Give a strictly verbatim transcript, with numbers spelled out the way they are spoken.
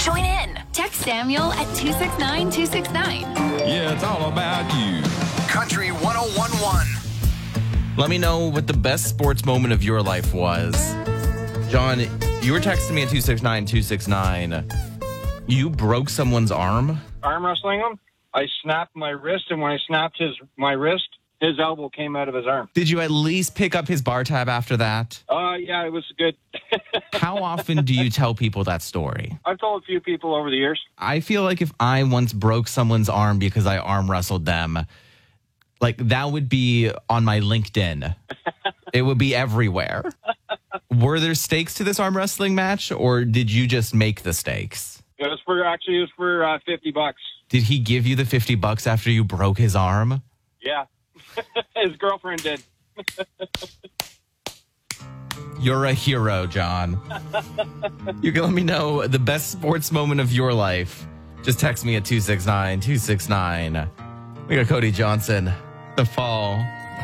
Join in. Text Samuel at two six nine two six nine. Yeah, it's all about you. Country one oh one one. Let me know what the best sports moment of your life was. John, you were texting me at two six nine two six nine. You broke someone's arm? Arm wrestling him. I snapped my wrist, and when I snapped his my wrist, his elbow came out of his arm. Did you at least pick up his bar tab after that? Uh, yeah, it was good. How often do you tell people that story? I've told a few people over the years. I feel like if I once broke someone's arm because I arm wrestled them, like that would be on my LinkedIn. It would be everywhere. Were there stakes to this arm wrestling match, or did you just make the stakes? It was for actually it was for uh, fifty bucks. Did he give you the fifty bucks after you broke his arm? Yeah, his girlfriend did. You're a hero, John. You can let me know the best sports moment of your life. Just text me at two six nine two six nine. We got Cody Johnson, The Fall.